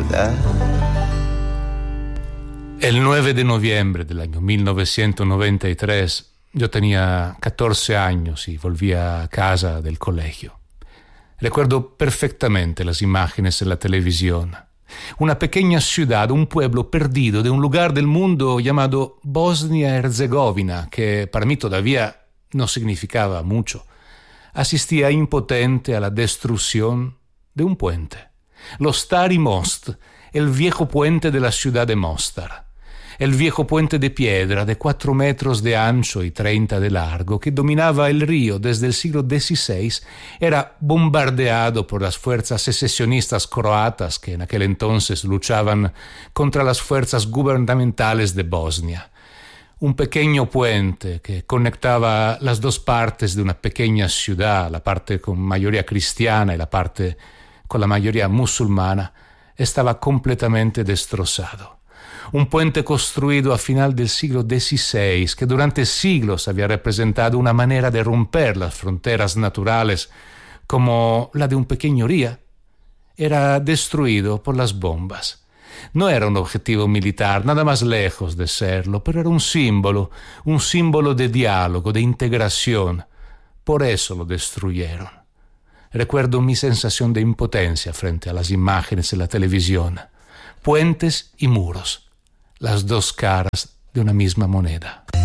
ciudad. El 9 de noviembre del año 1993 yo tenía 14 años y volvía a casa del colegio. Recuerdo perfectamente las imágenes en la televisión. Una pequeña ciudad, un pueblo perdido de un lugar del mundo llamado Bosnia-Herzegovina, que para mí todavía no significaba mucho. Asistía impotente a la destrucción de un puente. Lo Stari Most, el viejo puente de la ciudad de Mostar. El viejo puente de piedra de 4 metros de ancho y 30 de largo que dominaba el río desde el siglo XVI era bombardeado por las fuerzas secesionistas croatas que en aquel entonces luchaban contra las fuerzas gubernamentales de Bosnia. Un pequeño puente que conectaba las dos partes de una pequeña ciudad, la parte con mayoría cristiana y la parte con la mayoría musulmana, estaba completamente destrozado. Un puente construido a final del siglo XVI que durante siglos había representado una manera de romper las fronteras naturales como la de un pequeño río, era destruido por las bombas. No era un objetivo militar, nada más lejos de serlo, pero era un símbolo de diálogo, de integración. Por eso lo destruyeron. Recuerdo mi sensación de impotencia frente a las imágenes en la televisión. Puentes y muros, las dos caras de una misma moneda.